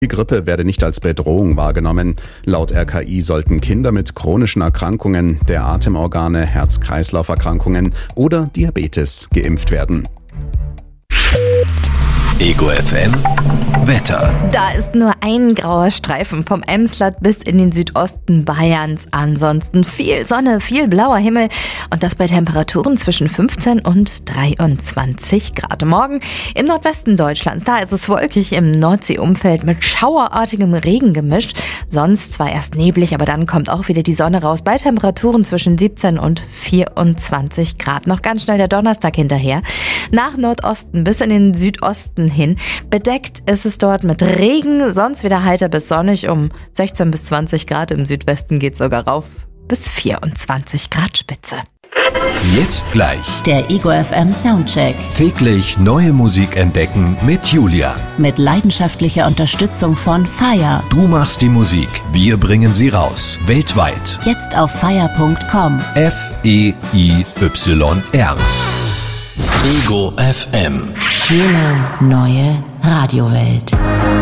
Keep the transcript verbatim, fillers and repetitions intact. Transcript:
Die Grippe werde nicht als Bedrohung wahrgenommen. Laut R K I sollten Kinder mit chronischen Erkrankungen der Atemorgane, Herz-Kreislauf-Erkrankungen oder Diabetes geimpft werden. Ego F M Wetter. Da ist nur ein grauer Streifen vom Emsland bis in den Südosten Bayerns. Ansonsten viel Sonne, viel blauer Himmel und das bei Temperaturen zwischen fünfzehn und dreiundzwanzig Grad. Morgen im Nordwesten Deutschlands, da ist es wolkig im Nordseeumfeld mit schauerartigem Regen gemischt. Sonst zwar erst neblig, aber dann kommt auch wieder die Sonne raus bei Temperaturen zwischen siebzehn und vierundzwanzig Grad. Noch ganz schnell der Donnerstag hinterher. Nach Nordosten bis in den Südosten hin. Bedeckt ist es dort mit Regen, sonst wieder heiter bis sonnig um sechzehn bis zwanzig Grad. Im Südwesten geht es sogar rauf bis vierundzwanzig Grad Spitze. Jetzt gleich Der Ego F M Soundcheck. täglich neue Musik entdecken mit Julian. Mit leidenschaftlicher Unterstützung von Fire. Du machst die Musik, wir bringen sie raus. Weltweit. Jetzt auf fire punkt com. F E I Y R. Ego F M. Schöne neue Radiowelt.